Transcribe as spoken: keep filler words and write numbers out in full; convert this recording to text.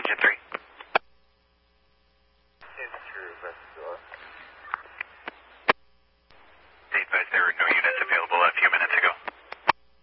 engine three. It's true, but still. They advised there were no